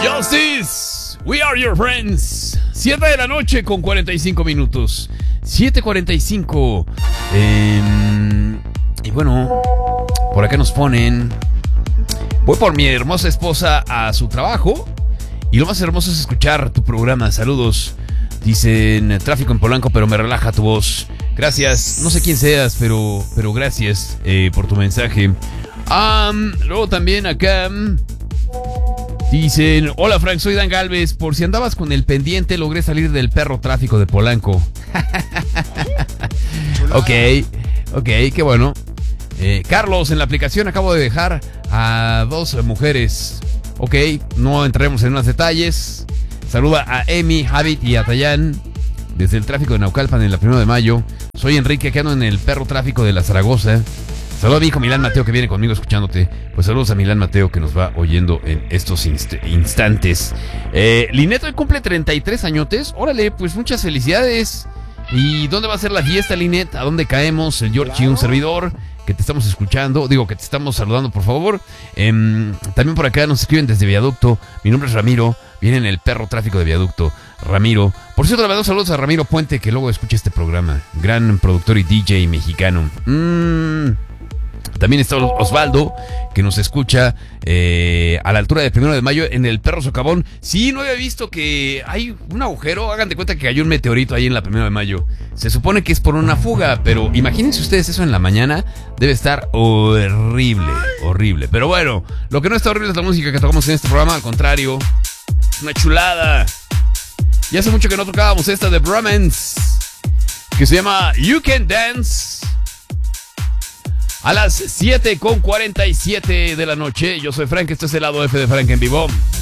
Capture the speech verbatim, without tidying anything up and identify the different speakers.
Speaker 1: Justice, we are your friends. siete de la noche con cuarenta y cinco minutos. siete cuarenta y cinco. Eh, y bueno, por acá nos ponen: voy por mi hermosa esposa a su trabajo y lo más hermoso es escuchar tu programa. Saludos. Dicen: tráfico en Polanco, pero me relaja tu voz. Gracias. No sé quién seas, pero, pero gracias eh, por tu mensaje. Um, luego también acá dicen: hola Frank, soy Dan Galvez. Por si andabas con el pendiente, logré salir del perro tráfico de Polanco. Ok, ok, qué bueno. eh, Carlos, en la aplicación acabo de dejar a dos mujeres. Ok, no entraremos en más detalles. Saluda a Emi, Javid y a Tayán desde el tráfico de Naucalpan en la primero de mayo. Soy Enrique, que ando en el perro tráfico de la Zaragoza. Saludos a mi hijo Milán Mateo, que viene conmigo escuchándote. Pues saludos a Milán Mateo, que nos va oyendo en estos inst- instantes. eh, Linet hoy cumple treinta y tres añotes. Órale, pues muchas felicidades. ¿Y dónde va a ser la fiesta, Linet? ¿A dónde caemos? El George y un servidor que te estamos escuchando, digo que te estamos saludando, por favor. eh, También por acá nos escriben desde Viaducto. Mi nombre es Ramiro, viene en el perro tráfico de Viaducto. Ramiro, por cierto, le mando saludos a Ramiro Puente, que luego escucha este programa. Gran productor y D J mexicano. Mmm También está Osvaldo, que nos escucha eh, a la altura del primero de mayo en el Perro Socavón. Sí, no había visto que hay un agujero. Hagan de cuenta que cayó un meteorito ahí en la primero de mayo. Se supone que es por una fuga, pero imagínense ustedes eso en la mañana. Debe estar horrible, horrible. Pero bueno, lo que no está horrible es la música que tocamos en este programa. Al contrario, es una chulada. Y hace mucho que no tocábamos esta de Brahmans, que se llama You Can Dance. A las siete con cuarenta y siete de la noche. Yo soy Frank, esto es el lado F de Frank en vivo.